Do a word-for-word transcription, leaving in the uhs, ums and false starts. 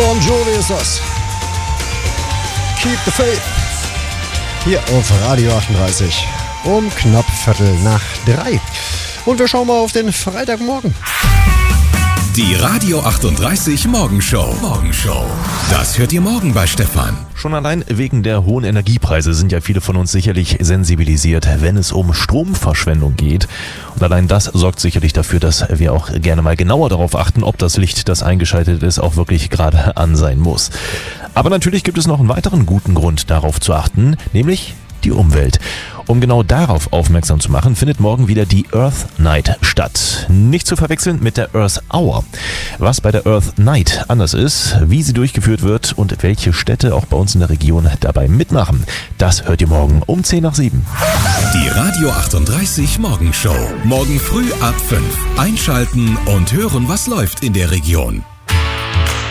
Bon Jovi ist das. Keep the Faith. Hier auf Radio achtunddreißig. Um knapp Viertel nach drei. Und wir schauen mal auf den Freitagmorgen. Die Radio achtunddreißig Morgenshow. Morgenshow. Das hört ihr morgen bei Stefan. Schon allein wegen der hohen Energiepreise sind ja viele von uns sicherlich sensibilisiert, wenn es um Stromverschwendung geht. Und allein das sorgt sicherlich dafür, dass wir auch gerne mal genauer darauf achten, ob das Licht, das eingeschaltet ist, auch wirklich gerade an sein muss. Aber natürlich gibt es noch einen weiteren guten Grund, darauf zu achten, nämlich die Umwelt. Um genau darauf aufmerksam zu machen, findet morgen wieder die Earth Night statt. Nicht zu verwechseln mit der Earth Hour. Was bei der Earth Night anders ist, wie sie durchgeführt wird und welche Städte auch bei uns in der Region dabei mitmachen, das hört ihr morgen um zehn nach sieben. Die Radio achtunddreißig Morgenshow. Morgen früh ab fünf. Einschalten und hören, was läuft in der Region.